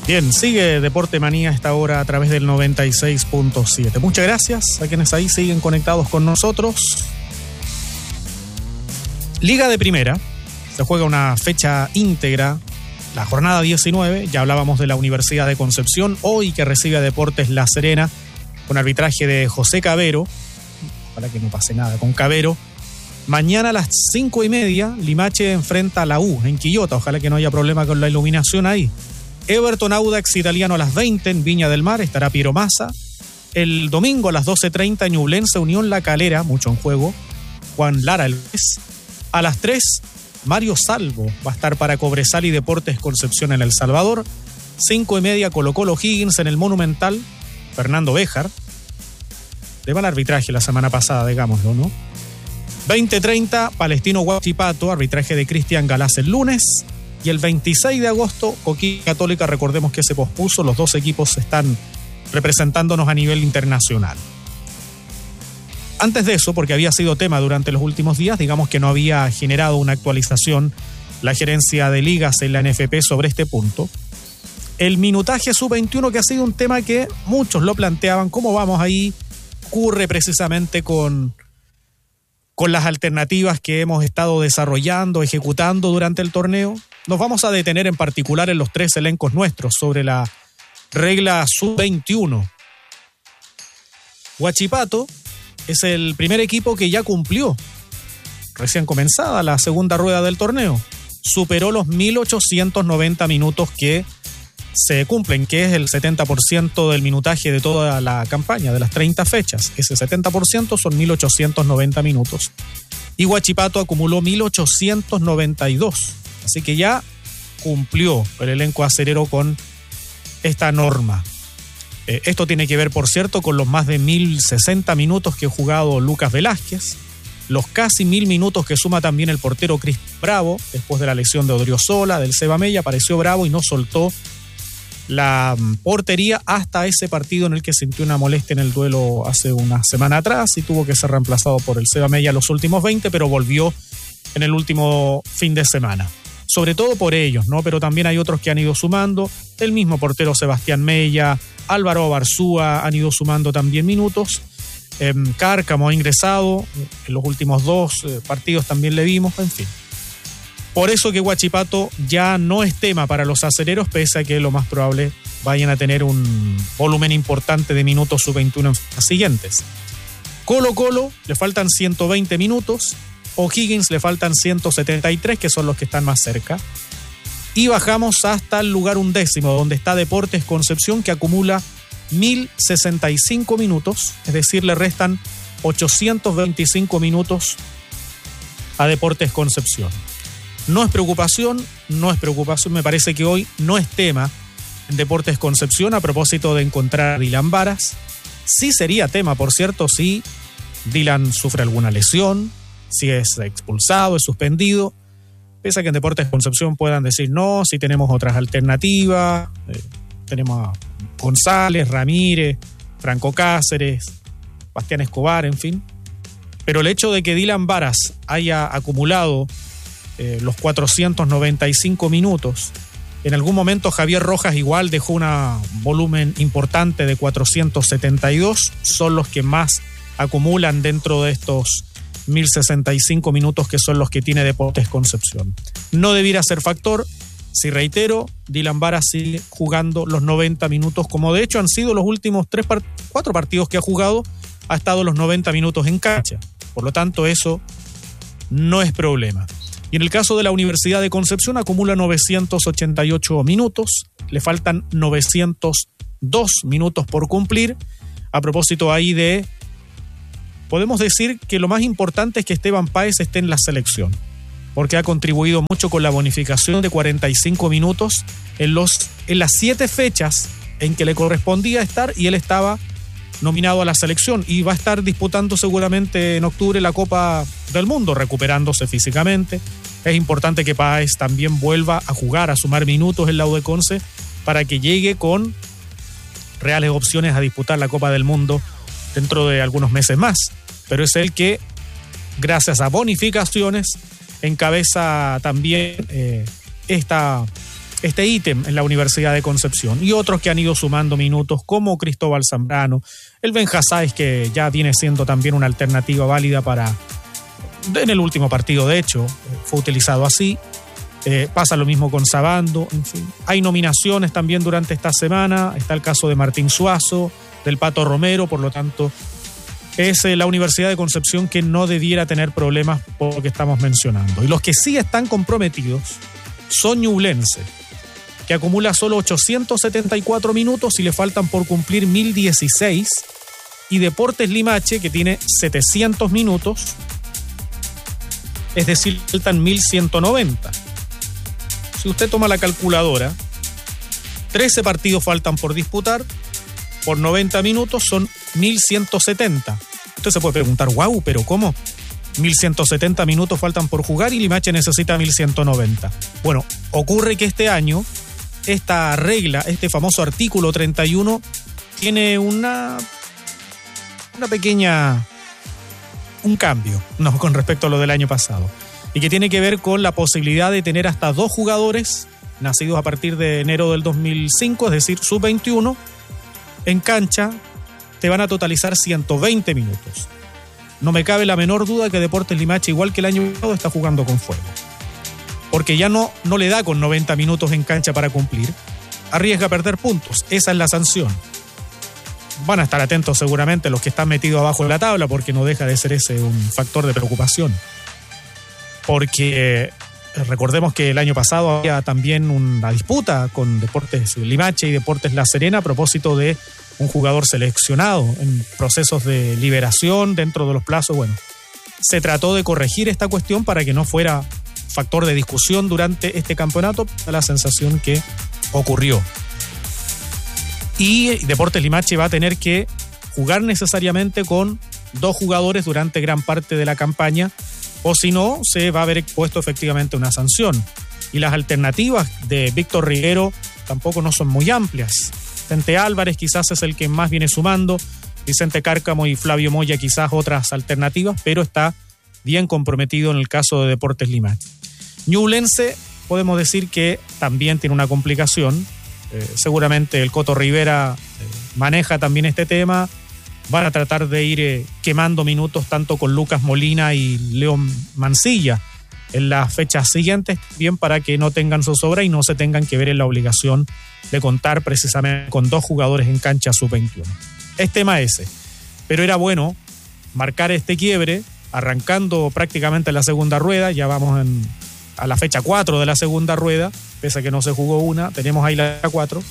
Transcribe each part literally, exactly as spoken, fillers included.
Bien, sigue Deporte Manía a esta hora a través del noventa y seis punto siete. Muchas gracias a quienes ahí siguen conectados con nosotros. Liga de Primera, se juega una fecha íntegra, la jornada diecinueve, ya hablábamos de la Universidad de Concepción, hoy que recibe a Deportes La Serena, con arbitraje de José Cabero, para que no pase nada con Cabero. Mañana a las cinco y media, Limache enfrenta a la U en Quillota, ojalá que no haya problema con la iluminación ahí. Everton Audax Italiano a las veinte en Viña del Mar, estará Piero Massa. El domingo a las doce treinta, Ñublense Unión La Calera, mucho en juego, Juan Lara el juez. A las tres, Mario Salvo va a estar para Cobresal y Deportes Concepción en El Salvador. cinco y media, Colo Colo Higgins en el Monumental, Fernando Béjar. De mal arbitraje la semana pasada, digámoslo, ¿no? veinte treinta, Palestino Huachipato, arbitraje de Cristian Galás el lunes. Y el veintiséis de agosto, Coquimbo Católica, recordemos que se pospuso, los dos equipos están representándonos a nivel internacional. Antes de eso, porque había sido tema durante los últimos días, digamos que no había generado una actualización la gerencia de ligas en la N F P sobre este punto. El minutaje sub veintiuno, que ha sido un tema que muchos lo planteaban, ¿cómo vamos ahí? Ocurre precisamente con... con las alternativas que hemos estado desarrollando, ejecutando durante el torneo. Nos vamos a detener en particular en los tres elencos nuestros sobre la regla sub veintiuno. Huachipato es el primer equipo que ya cumplió, recién comenzada la segunda rueda del torneo. Superó los mil ochocientos noventa minutos que se cumplen, que es el setenta por ciento del minutaje de toda la campaña, de las treinta fechas. Ese setenta por ciento son mil ochocientos noventa minutos. Y Huachipato acumuló mil ochocientos noventa y dos. Así que ya cumplió el elenco acerero con esta norma. Eh, esto tiene que ver, por cierto, con los más de mil sesenta minutos que ha jugado Lucas Velázquez, los casi mil minutos que suma también el portero Cristian Bravo, después de la lesión de Odriozola, del Seba Mella, apareció Bravo y no soltó la portería hasta ese partido en el que sintió una molestia en el duelo hace una semana atrás y tuvo que ser reemplazado por el Seba Mella los últimos veinte, pero volvió en el último fin de semana. Sobre todo por ellos, ¿no? Pero también hay otros que han ido sumando. El mismo portero Sebastián Mella, Álvaro Barzúa han ido sumando también minutos. Eh, Cárcamo ha ingresado, en los últimos dos eh, partidos también le vimos, en fin. Por eso que Huachipato ya no es tema para los acereros, pese a que lo más probable vayan a tener un volumen importante de minutos sub veintiuno en las siguientes. Colo Colo le faltan ciento veinte minutos, O'Higgins le faltan ciento setenta y tres, que son los que están más cerca. Y bajamos hasta el lugar undécimo, donde está Deportes Concepción, que acumula mil sesenta y cinco minutos, es decir, le restan ochocientos veinticinco minutos a Deportes Concepción. No es preocupación, no es preocupación, me parece que hoy no es tema en Deportes Concepción a propósito de encontrar a Dylan Varas. Sí sería tema, por cierto, si Dylan sufre alguna lesión, si es expulsado, es suspendido, pese a que en Deportes Concepción puedan decir no, si tenemos otras alternativas, eh, tenemos a González, Ramírez, Franco Cáceres, Bastián Escobar, en fin. Pero el hecho de que Dylan Varas haya acumulado eh, los cuatrocientos noventa y cinco minutos, en algún momento Javier Rojas igual dejó un volumen importante de cuatrocientos setenta y dos, son los que más acumulan dentro de estos mil sesenta y cinco minutos que son los que tiene Deportes Concepción. No debiera ser factor, si reitero, Dylan Varas sigue jugando los noventa minutos, como de hecho han sido los últimos tres, cuatro partidos que ha jugado, ha estado los noventa minutos en cancha. Por lo tanto, eso no es problema. Y en el caso de la Universidad de Concepción, acumula novecientos ochenta y ocho minutos, le faltan novecientos dos minutos por cumplir. A propósito ahí de... podemos decir que lo más importante es que Esteban Páez esté en la selección, porque ha contribuido mucho con la bonificación de cuarenta y cinco minutos en, los, en las siete fechas en que le correspondía estar, y él estaba nominado a la selección y va a estar disputando seguramente en octubre la Copa del Mundo, recuperándose físicamente. Es importante que Páez también vuelva a jugar, a sumar minutos en la U de Conce para que llegue con reales opciones a disputar la Copa del Mundo dentro de algunos meses más. Pero es el que, gracias a bonificaciones, encabeza también eh, esta este ítem en la Universidad de Concepción, y otros que han ido sumando minutos como Cristóbal Zambrano, el Benja Sáez, que ya viene siendo también una alternativa válida para, en el último partido de hecho, fue utilizado así. Eh, pasa lo mismo con Sabando, en fin. Hay nominaciones también durante esta semana, está el caso de Martín Suazo, del Pato Romero, por lo tanto es eh, la Universidad de Concepción que no debiera tener problemas por lo que estamos mencionando. Y los que sí están comprometidos son Ñublense, que acumula solo ochocientos setenta y cuatro minutos y le faltan por cumplir mil dieciséis, y Deportes Limache, que tiene setecientos minutos, es decir, faltan mil ciento noventa. Si usted toma la calculadora, trece partidos faltan por disputar, por noventa minutos son mil ciento setenta. Usted se puede preguntar, wow, pero ¿cómo? mil ciento setenta minutos faltan por jugar y Limache necesita mil ciento noventa. Bueno, ocurre que este año esta regla, este famoso artículo treinta y uno, tiene una, una pequeña, un cambio, no, con respecto a lo del año pasado, y que tiene que ver con la posibilidad de tener hasta dos jugadores nacidos a partir de enero del dos mil cinco, es decir, sub veintiuno, en cancha. Te van a totalizar ciento veinte minutos. No me cabe la menor duda que Deportes Limache, igual que el año pasado, está jugando con fuego, porque ya no, no le da con noventa minutos en cancha para cumplir, arriesga a perder puntos, esa es la sanción. Van a estar atentos seguramente los que están metidos abajo de la tabla, porque no deja de ser ese un factor de preocupación. Porque eh, recordemos que el año pasado había también una disputa con Deportes Limache y Deportes La Serena a propósito de un jugador seleccionado en procesos de liberación dentro de los plazos. Bueno, se trató de corregir esta cuestión para que no fuera factor de discusión durante este campeonato, la sensación que ocurrió. Y Deportes Limache va a tener que jugar necesariamente con dos jugadores durante gran parte de la campaña, o si no, se va a haber puesto efectivamente una sanción. Y las alternativas de Víctor Riguero tampoco no son muy amplias. Vicente Álvarez quizás es el que más viene sumando, Vicente Cárcamo y Flavio Moya quizás otras alternativas, pero está bien comprometido en el caso de Deportes Limache. Ñublense, podemos decir que también tiene una complicación. Eh, seguramente el Coto Rivera eh, maneja también este tema. Van a tratar de ir eh, quemando minutos tanto con Lucas Molina y León Mancilla en las fechas siguientes, bien para que no tengan zozobra y no se tengan que ver en la obligación de contar precisamente con dos jugadores en cancha sub veintiuno. Es tema ese, pero era bueno marcar este quiebre arrancando prácticamente la segunda rueda. Ya vamos en, a la fecha cuatro de la segunda rueda, pese a que no se jugó una, tenemos ahí la cuatro.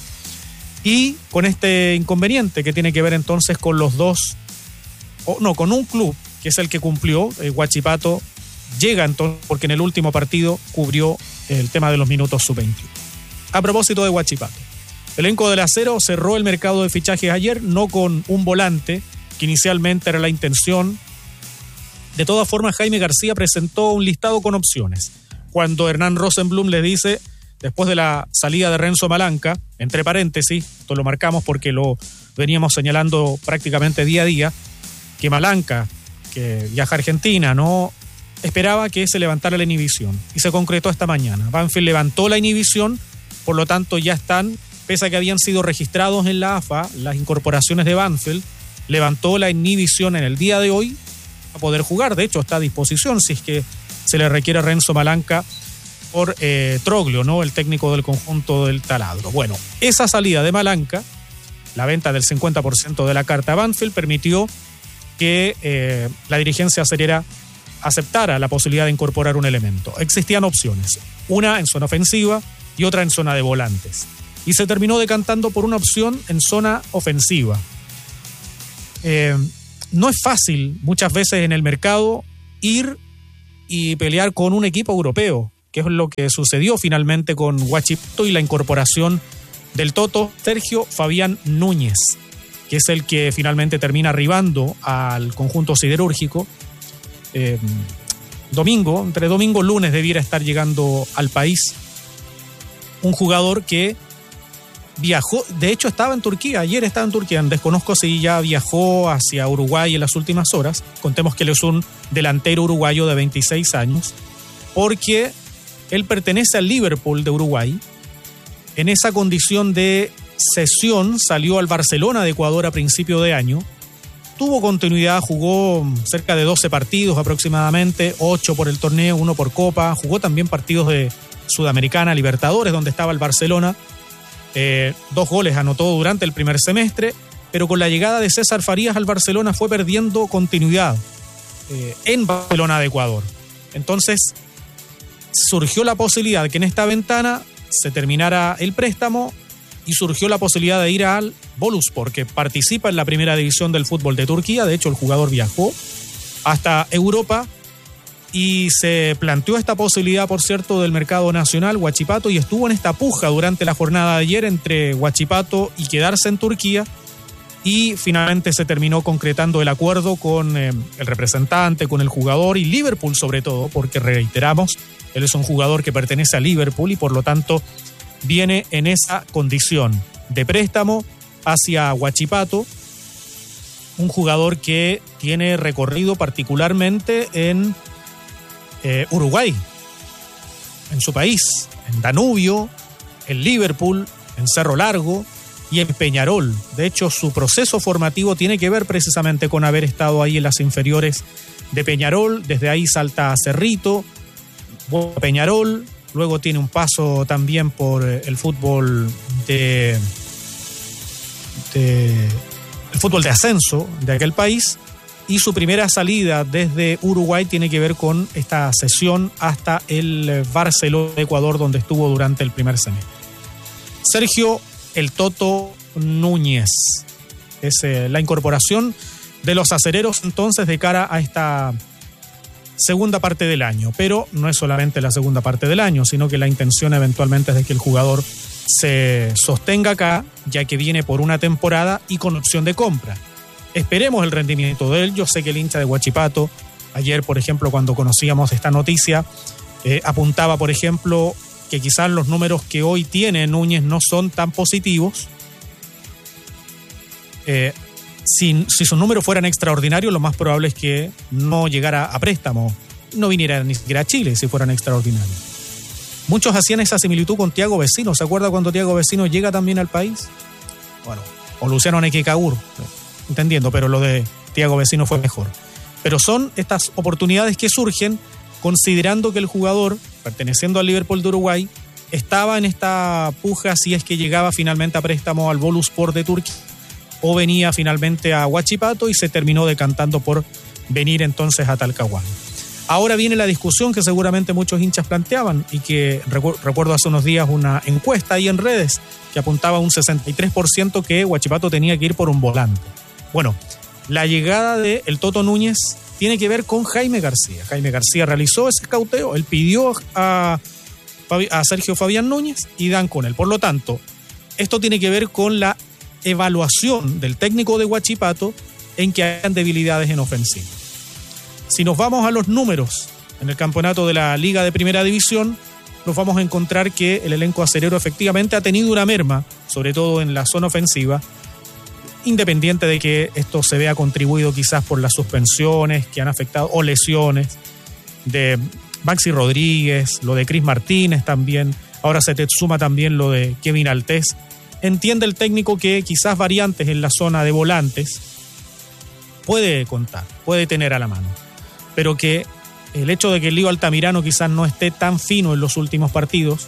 Y con este inconveniente que tiene que ver entonces con los dos, o no, con un club que es el que cumplió, eh, Huachipato llega entonces porque en el último partido cubrió el tema de los minutos sub veintiuno. A propósito de Huachipato, el elenco del Acero cerró el mercado de fichajes ayer, no con un volante, que inicialmente era la intención. De todas formas, Jaime García presentó un listado con opciones. Cuando Hernán Rosenblum le dice, después de la salida de Renzo Malanca, entre paréntesis, esto lo marcamos porque lo veníamos señalando prácticamente día a día, que Malanca, que viaja a Argentina, no esperaba que se levantara la inhibición, y se concretó esta mañana. Banfield levantó la inhibición, por lo tanto ya están, pese a que habían sido registrados en la A F A, las incorporaciones de Banfield, levantó la inhibición en el día de hoy a poder jugar. De hecho, está a disposición si es que se le requiere a Renzo Malanca por eh, Troglio, ¿no? El técnico del conjunto del Taladro. Bueno, esa salida de Malanca, la venta del cincuenta por ciento de la carta a Banfield, permitió que eh, la dirigencia acerera aceptara la posibilidad de incorporar un elemento. Existían opciones, una en zona ofensiva y otra en zona de volantes. Y se terminó decantando por una opción en zona ofensiva. Eh, no es fácil muchas veces en el mercado ir y pelear con un equipo europeo, que es lo que sucedió finalmente con Huachipato y la incorporación del Toto Sergio Fabián Núñez, que es el que finalmente termina arribando al conjunto siderúrgico. Eh, domingo, entre domingo y lunes debiera estar llegando al país un jugador que viajó, de hecho estaba en Turquía, ayer estaba en Turquía, desconozco si ya viajó hacia Uruguay en las últimas horas. Contemos que él es un delantero uruguayo de veintiséis años, porque él pertenece al Liverpool de Uruguay En esa condición de cesión salió al Barcelona de Ecuador a principio de año. Tuvo continuidad, jugó cerca de doce partidos aproximadamente, ocho por el torneo, uno por Copa. Jugó también partidos de Sudamericana, Libertadores, donde estaba el Barcelona. Eh, dos goles anotó durante el primer semestre, pero con la llegada de César Farías al Barcelona fue perdiendo continuidad eh, en Barcelona de Ecuador. Entonces surgió la posibilidad de que en esta ventana se terminara el préstamo y surgió la posibilidad de ir al Boluspor, que participa en la primera división del fútbol de Turquía. De hecho, el jugador viajó hasta Europa y se planteó esta posibilidad, por cierto, del mercado nacional, Huachipato, y estuvo en esta puja durante la jornada de ayer entre Huachipato y quedarse en Turquía, y finalmente se terminó concretando el acuerdo con eh, el representante, con el jugador y Liverpool sobre todo, porque reiteramos, él es un jugador que pertenece a Liverpool y por lo tanto viene en esa condición de préstamo hacia Huachipato, un jugador que tiene recorrido particularmente en eh, Uruguay, en su país, en Danubio, en Liverpool, en Cerro Largo y en Peñarol. De hecho, su proceso formativo tiene que ver precisamente con haber estado ahí en las inferiores de Peñarol. Desde ahí salta a Cerrito, a Peñarol, luego tiene un paso también por el fútbol de, de el fútbol de ascenso de aquel país, y su primera salida desde Uruguay tiene que ver con esta cesión hasta el Barcelona de Ecuador, donde estuvo durante el primer semestre. Sergio El Toto Núñez es eh, la incorporación de los acereros entonces de cara a esta segunda parte del año, pero no es solamente la segunda parte del año, sino que la intención eventualmente es de que el jugador se sostenga acá, ya que viene por una temporada y con opción de compra. Esperemos el rendimiento de él. Yo sé que el hincha de Huachipato, ayer por ejemplo cuando conocíamos esta noticia, eh, apuntaba por ejemplo que quizás los números que hoy tiene Núñez no son tan positivos. Eh, si, si sus números fueran extraordinarios, lo más probable es que no llegara a préstamo, no viniera ni siquiera a Chile si fueran extraordinarios. Muchos hacían esa similitud con Thiago Vecino. ¿Se acuerda cuando Thiago Vecino llega también al país? Bueno, o Luciano Nequecaur, entendiendo, pero lo de Thiago Vecino fue mejor. Pero son estas oportunidades que surgen considerando que el jugador, perteneciendo al Liverpool de Uruguay, estaba en esta puja si es que llegaba finalmente a préstamo al Boluspor de Turquía o venía finalmente a Huachipato y se terminó decantando por venir entonces a Talcahuano. Ahora viene la discusión que seguramente muchos hinchas planteaban y que recu- recuerdo hace unos días una encuesta ahí en redes que apuntaba a un sesenta y tres por ciento que Huachipato tenía que ir por un volante. Bueno, la llegada de el Toto Núñez tiene que ver con Jaime García. Jaime García realizó ese escauteo, él pidió a, a Sergio Fabián Núñez y dan con él. Por lo tanto, esto tiene que ver con la evaluación del técnico de Huachipato en que hayan debilidades en ofensiva. Si nos vamos a los números en el campeonato de la Liga de Primera División, nos vamos a encontrar que el elenco acerero efectivamente ha tenido una merma, sobre todo en la zona ofensiva, independiente de que esto se vea contribuido quizás por las suspensiones que han afectado o lesiones de Maxi Rodríguez, lo de Cris Martínez también, ahora se te suma también lo de Kevin Altés. Entiende el técnico que quizás variantes en la zona de volantes puede contar, puede tener a la mano, pero que el hecho de que el Lío Altamirano quizás no esté tan fino en los últimos partidos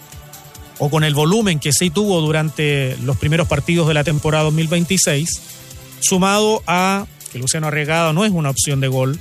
o con el volumen que sí tuvo durante los primeros partidos de la temporada dos mil veintiséis, sumado a que Luciano Arriagada no es una opción de gol,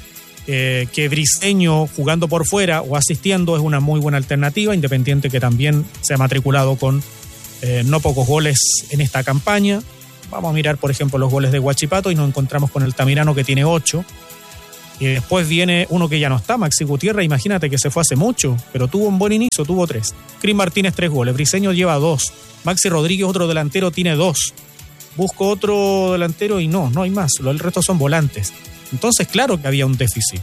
eh, que Briceño jugando por fuera o asistiendo es una muy buena alternativa, independiente que también se ha matriculado con eh, no pocos goles en esta campaña. Vamos a mirar, por ejemplo, los goles de Huachipato y nos encontramos con el Tamirano que tiene ocho. Y después viene uno que ya no está, Maxi Gutiérrez, imagínate que se fue hace mucho, pero tuvo un buen inicio, tuvo tres. Cris Martínez, tres goles. Briceño lleva dos. Maxi Rodríguez, otro delantero, tiene dos. Busco otro delantero y no, no hay más. El resto son volantes. Entonces, claro que había un déficit.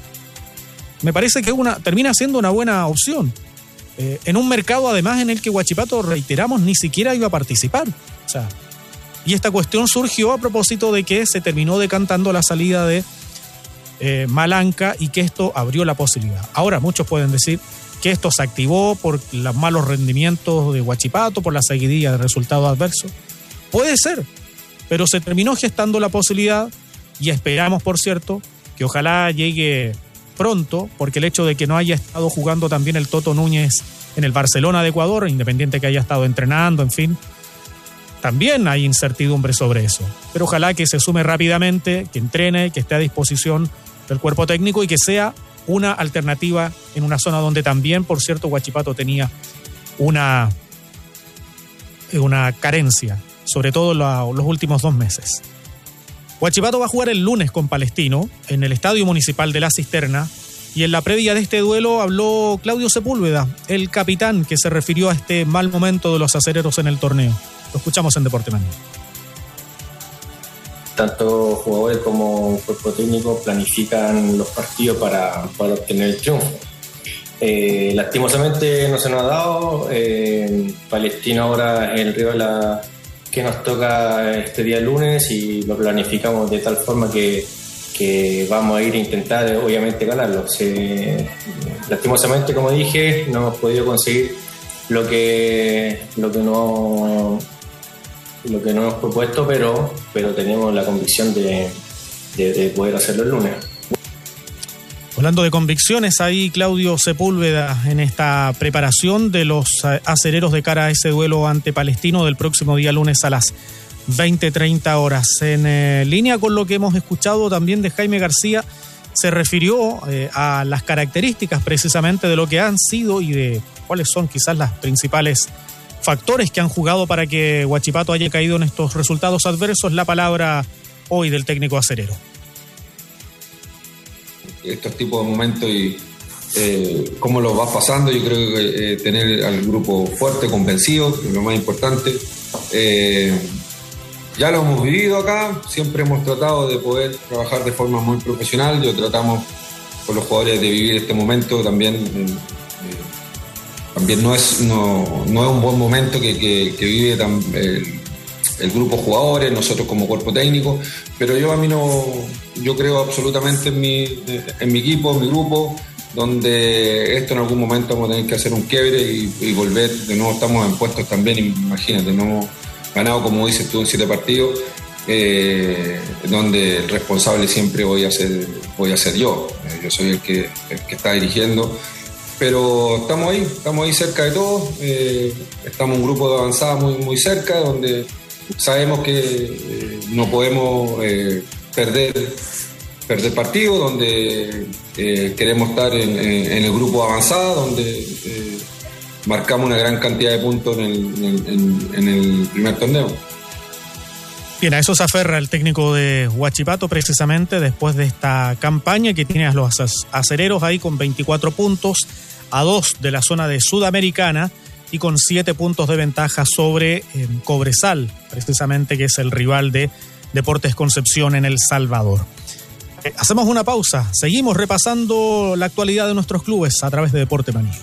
Me parece que una, termina siendo una buena opción. Eh, en un mercado, además, en el que Huachipato, reiteramos, ni siquiera iba a participar. O sea, y esta cuestión surgió a propósito de que se terminó decantando la salida de Eh, Malanca y que esto abrió la posibilidad. Ahora muchos pueden decir, que esto se activó por los malos rendimientos de Huachipato, por la seguidilla de resultados adversos. Puede ser, pero se terminó gestando la posibilidad y esperamos, por cierto, que ojalá llegue pronto, porque el hecho de que no haya estado jugando también el Toto Núñez en el Barcelona de Ecuador, independiente que haya estado entrenando, en fin, también hay incertidumbre sobre eso. Pero ojalá que se sume rápidamente, que entrene, que esté a disposición del cuerpo técnico y que sea una alternativa en una zona donde también, por cierto, Huachipato tenía una, una carencia, sobre todo la, los últimos dos meses. Huachipato va a jugar el lunes con Palestino en el Estadio Municipal de La Cisterna y en la previa de este duelo habló Claudio Sepúlveda, el capitán que se refirió a este mal momento de los acereros en el torneo. Lo escuchamos en Deporte Manía. Tanto jugadores como cuerpo técnico planifican los partidos para, para obtener el triunfo. Eh, lastimosamente no se nos ha dado. Eh, Palestino ahora es el rival a, que nos toca este día lunes y lo planificamos de tal forma que, que vamos a ir a intentar obviamente ganarlo. Se, lastimosamente, como dije, no hemos podido conseguir lo que, lo que no... lo que no hemos propuesto, pero, pero tenemos la convicción de, de, de poder hacerlo el lunes. Hablando de convicciones, ahí Claudio Sepúlveda en esta preparación de los acereros de cara a ese duelo ante Palestino del próximo día lunes a las veinte treinta horas. En eh, línea con lo que hemos escuchado también de Jaime García, se refirió eh, a las características precisamente de lo que han sido y de cuáles son quizás las principales factores que han jugado para que Huachipato haya caído en estos resultados adversos. La palabra hoy del técnico acerero. Estos tipos de momentos y eh, cómo los vas pasando, yo creo que eh, tener al grupo fuerte, convencido, es lo más importante. Eh, ya lo hemos vivido acá, siempre hemos tratado de poder trabajar de forma muy profesional. Yo tratamos con los jugadores de vivir este momento también. Eh, También no es, no, no es un buen momento que, que, que vive tan, el, el grupo de jugadores, nosotros como cuerpo técnico, pero yo a mí no, yo creo absolutamente en mi, en mi equipo, en mi grupo, donde esto en algún momento vamos a tener que hacer un quiebre y, y volver. De nuevo estamos en puestos también, imagínate, no hemos ganado, como dices tú, en siete partidos, eh, donde el responsable siempre voy a ser, voy a ser yo, yo soy el que, el que está dirigiendo. Pero estamos ahí, estamos ahí cerca de todos, eh, estamos un grupo de avanzada muy, muy cerca, donde sabemos que eh, no podemos eh, perder, perder partido, donde eh, queremos estar en, en, en el grupo de avanzada, donde eh, marcamos una gran cantidad de puntos en el, en, en el primer torneo. Bien, a eso se aferra el técnico de Huachipato precisamente después de esta campaña que tiene a los acereros ahí con veinticuatro puntos, a dos de la zona de Sudamericana y con siete puntos de ventaja sobre eh, Cobresal, precisamente que es el rival de Deportes Concepción en El Salvador. Eh, hacemos una pausa, seguimos repasando la actualidad de nuestros clubes a través de Deporte Manía.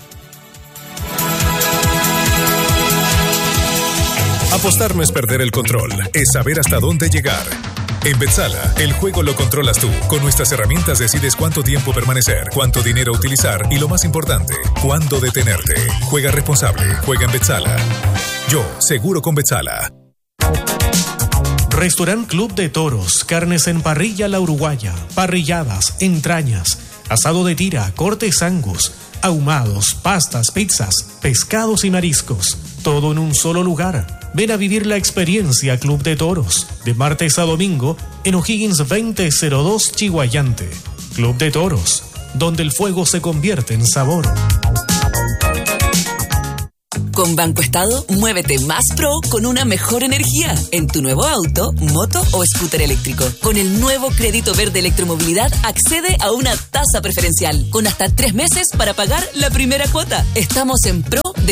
Apostar no es perder el control, es saber hasta dónde llegar. En Betsala, el juego lo controlas tú. Con nuestras herramientas decides cuánto tiempo permanecer, cuánto dinero utilizar y lo más importante, cuándo detenerte. Juega responsable, juega en Betsala. Yo, seguro con Betsala. Restaurant Club de Toros, carnes en parrilla La Uruguaya, parrilladas, entrañas, asado de tira, cortes angus, ahumados, pastas, pizzas, pescados y mariscos. Todo en un solo lugar. Ven a vivir la experiencia Club de Toros, de martes a domingo, en O'Higgins veinte cero dos Chihuayante. Club de Toros, donde el fuego se convierte en sabor. Con Banco Estado, muévete más pro con una mejor energía en tu nuevo auto, moto o scooter eléctrico. Con el nuevo crédito verde electromovilidad, accede a una tasa preferencial con hasta tres meses para pagar la primera cuota. Estamos en pro de